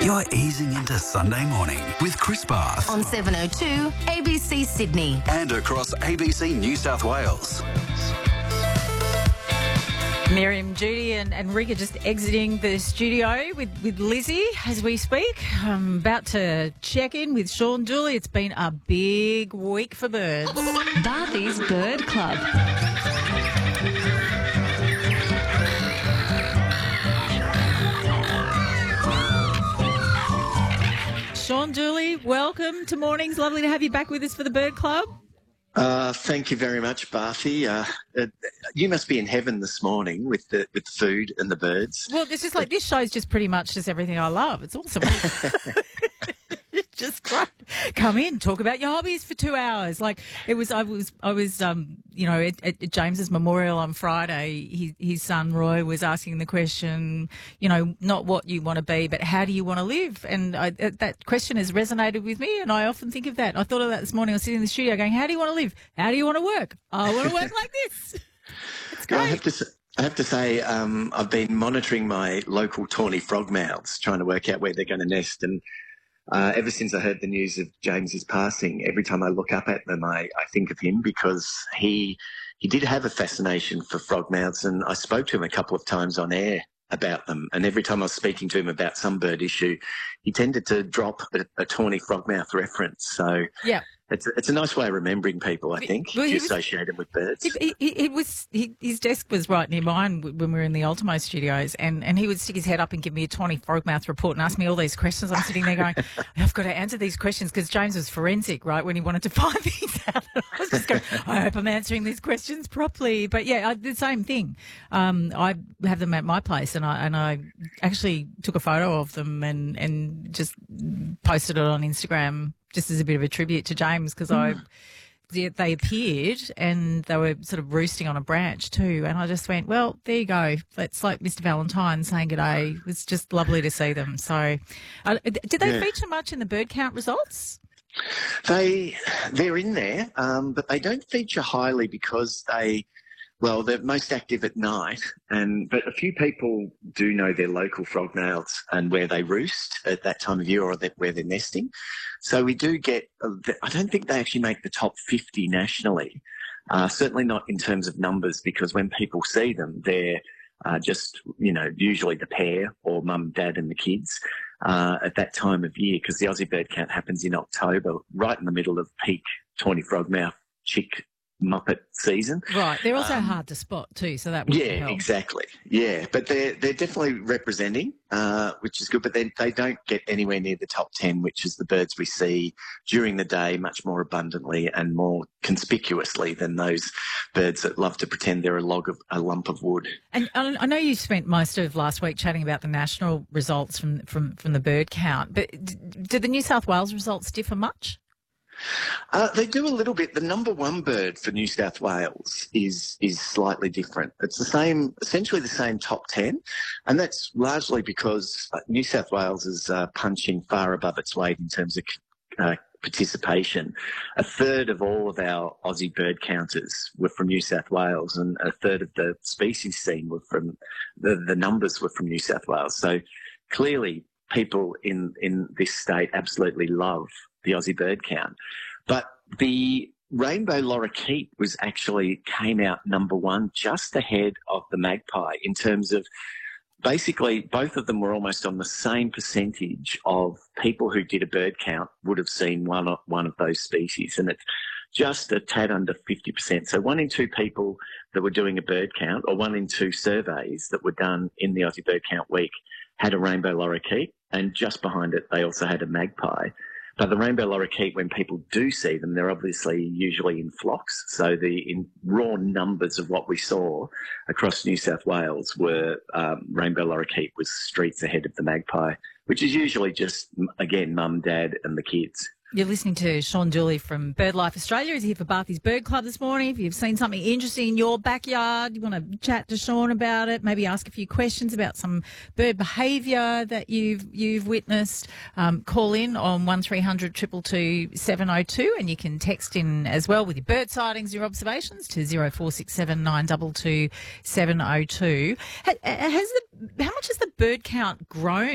You're easing into Sunday morning with Chris Barth on 702 ABC Sydney and across ABC New South Wales. Miriam, Judy and Rika just exiting the studio with Lizzie as we speak. I'm about to check in with Sean Dooley. It's been a big week for birds. Barthy's Bird Club. Sean Dooley, welcome to Mornings. Lovely to have you back with us for the Bird Club. Thank you very much, Barthy. You must be in heaven this morning with the food and the birds. Well, it's just like this show's just pretty much just everything I love. It's awesome. It's just great. Come in, talk about your hobbies for 2 hours. Like I was at James's memorial on Friday. His son Roy was asking the question, not what you want to be, but how do you want to live? And that question has resonated with me, and I often think of that. I thought of that this morning. I was sitting in the studio going, how do you want to live? How do you want to work? I want to work like this. It's great. Well, I have to say, I've been monitoring my local tawny frogmouths, trying to work out where they're going to nest. And ever since I heard the news of James's passing, every time I look up at them, I think of him, because he did have a fascination for frogmouths, and I spoke to him a couple of times on air about them. And every time I was speaking to him about some bird issue, he tended to drop a tawny frogmouth reference. So yeah. It's a nice way of remembering people, I think, if you associate them with birds. His desk was right near mine when we were in the Ultimo studios, and he would stick his head up and give me a tawny frogmouth report and ask me all these questions. I'm sitting there going, I've got to answer these questions, because James was forensic, right, when he wanted to find things out. I was just going, I hope I'm answering these questions properly. But yeah, the same thing. I have them at my place, and I actually took a photo of them and just posted it on Instagram, just as a bit of a tribute to James, because they appeared and they were sort of roosting on a branch too. And I just went, well, there you go. It's like Mr. Valentine saying g'day. It's just lovely to see them. So did they feature much in the bird count results? They're in there, but they don't feature highly because they're most active at night, but a few people do know their local frogmouths and where they roost at that time of year, or where they're nesting. So we do get, I don't think they actually make the top 50 nationally, certainly not in terms of numbers, because when people see them, they're just, usually the pair or mum, dad and the kids at that time of year, because the Aussie bird count happens in October, right in the middle of peak tawny frogmouth chick muppet season. Right. They're also hard to spot too, so that would help. Exactly. Yeah, but they're definitely representing, which is good, but they don't get anywhere near the top 10, which is the birds we see during the day much more abundantly and more conspicuously than those birds that love to pretend they're a lump of wood. And I know you spent most of last week chatting about the national results from the bird count, but did the New South Wales results differ much? They do a little bit. The number one bird for New South Wales is slightly different. It's essentially the same top 10, and that's largely because New South Wales is punching far above its weight in terms of participation. A third of all of our Aussie bird counters were from New South Wales, and a third of the species seen were from the numbers were from New South Wales. So clearly, people in this state absolutely love the Aussie bird count. But the rainbow lorikeet came out number one, just ahead of the magpie, in terms of basically both of them were almost on the same percentage of people who did a bird count would have seen one of those species. And it's just a tad under 50%. So 1 in 2 people that were doing a bird count, or 1 in 2 surveys that were done in the Aussie bird count week, had a rainbow lorikeet, and just behind it they also had a magpie. But the rainbow lorikeet, when people do see them, they're obviously usually in flocks. So in raw numbers of what we saw across New South Wales were rainbow lorikeet was streets ahead of the magpie, which is usually just, again, mum, dad and the kids. You're listening to Sean Dooley from BirdLife Australia. He's here for Barthy's Bird Club this morning. If you've seen something interesting in your backyard, you want to chat to Sean about it, maybe ask a few questions about some bird behaviour that you've witnessed, call in on 1300 222 702, and you can text in as well with your bird sightings, your observations, to 0467 922 702. How much has the bird count grown